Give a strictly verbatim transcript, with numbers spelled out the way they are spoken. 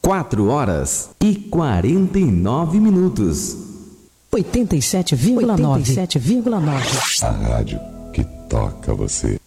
quatro horas e quarenta e nove minutos. oitenta e sete vírgula nove. A rádio que toca você.